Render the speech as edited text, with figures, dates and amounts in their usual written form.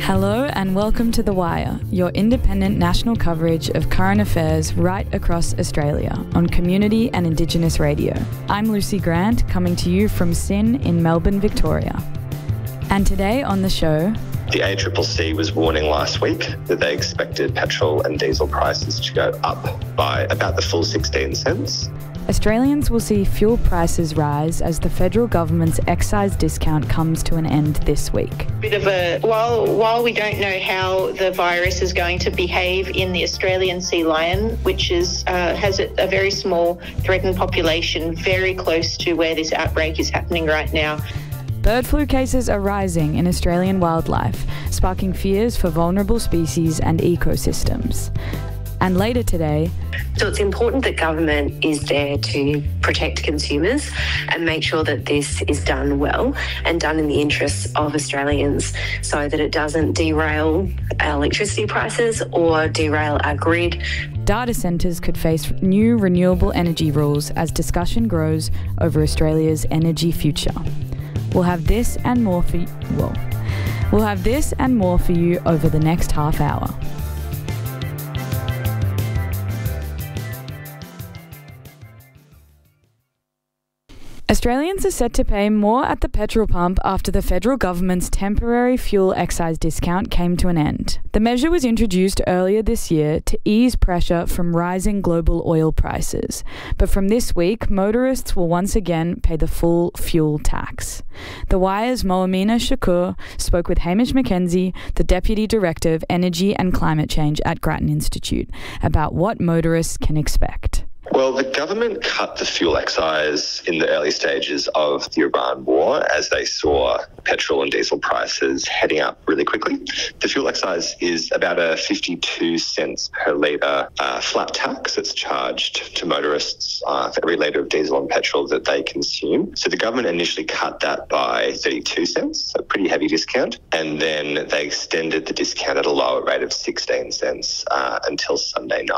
Hello and welcome to The Wire, your independent national coverage of current affairs right across Australia on community and Indigenous radio. I'm Lucy Grant, coming to you from SYN in Melbourne, Victoria. And today on the show, the ACCC was warning last week that they expected petrol and diesel prices to go up by about the full 16 cents. Australians will see fuel prices rise as the federal government's excise discount comes to an end this week. While we don't know how the virus is going to behave in the Australian sea lion, which has a very small threatened population very close to where this outbreak is happening right now. Bird flu cases are rising in Australian wildlife, sparking fears for vulnerable species and ecosystems. And later today, so it's important that government is there to protect consumers and make sure that this is done well and done in the interests of Australians so that it doesn't derail our electricity prices or derail our grid. Data centres could face new renewable energy rules as discussion grows over Australia's energy future. We'll have this and more for you. We'll have this and more for you over the next half hour. Australians are set to pay more at the petrol pump after the federal government's temporary fuel excise discount came to an end. The measure was introduced earlier this year to ease pressure from rising global oil prices. But from this week, motorists will once again pay the full fuel tax. The Wire's Moamina Shakur spoke with Hamish McKenzie, the Deputy Director of Energy and Climate Change at Grattan Institute, about what motorists can expect. Well, the government cut the fuel excise in the early stages of the Iran war as they saw petrol and diesel prices heading up really quickly. The fuel excise is about a 52 cents per litre flat tax that's charged to motorists for every litre of diesel and petrol that they consume. So the government initially cut that by 32 cents, a pretty heavy discount, and then they extended the discount at a lower rate of 16 cents until Sunday night.